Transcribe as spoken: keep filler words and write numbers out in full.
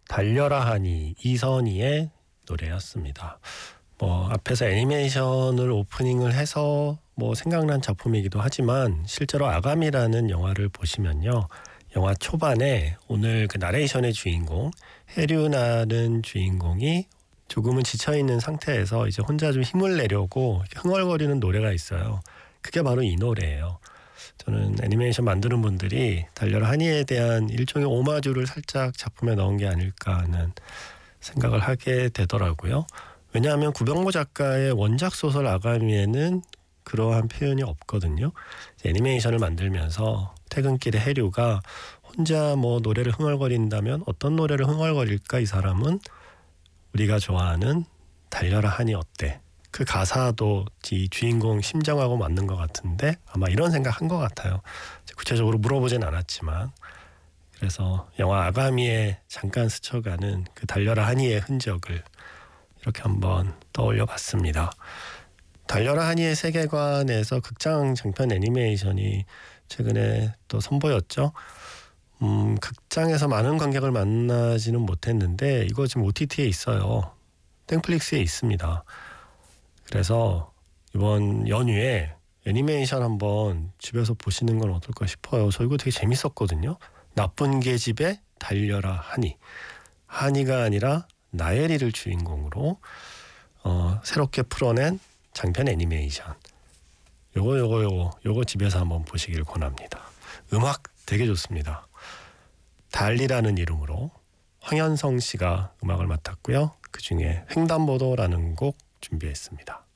달려라 하니 이선희의 노래였습니다. 뭐 앞에서 애니메이션을 오프닝을 해서 뭐 생각난 작품이기도 하지만 실제로 아가미라는 영화를 보시면요. 영화 초반에 오늘 그 나레이션의 주인공 해류나는 주인공이 조금은 지쳐있는 상태에서 이제 혼자 좀 힘을 내려고 흥얼거리는 노래가 있어요. 그게 바로 이 노래예요. 저는 애니메이션 만드는 분들이 달려라 하니에 대한 일종의 오마주를 살짝 작품에 넣은 게 아닐까 하는 생각을 하게 되더라고요. 왜냐하면 구병모 작가의 원작 소설 아가미에는 그러한 표현이 없거든요. 애니메이션을 만들면서 퇴근길에 해류가 혼자 뭐 노래를 흥얼거린다면 어떤 노래를 흥얼거릴까 이 사람은 우리가 좋아하는 달려라 하니 어때? 그 가사도 이 주인공 심정하고 맞는 것 같은데 아마 이런 생각 한 것 같아요. 구체적으로 물어보진 않았지만 그래서 영화 아가미에 잠깐 스쳐가는 그 달려라 하니의 흔적을 이렇게 한번 떠올려 봤습니다. 달려라 하니의 세계관에서 극장 장편 애니메이션이 최근에 또 선보였죠. 음, 극장에서 많은 관객을 만나지는 못했는데 이거 지금 오티티에 있어요. 땡플릭스에 있습니다. 그래서 이번 연휴에 애니메이션 한번 집에서 보시는 건 어떨까 싶어요. 저 이거 되게 재밌었거든요. 나쁜 계집에 달려라 하니. 하니가 아니라 나엘이를 주인공으로 어, 새롭게 풀어낸 장편 애니메이션. 요거 요거 요거 요거 집에서 한번 보시길 권합니다. 음악 되게 좋습니다. 달리라는 이름으로 황현성 씨가 음악을 맡았고요. 그중에 횡단보도라는 곡 준비했습니다.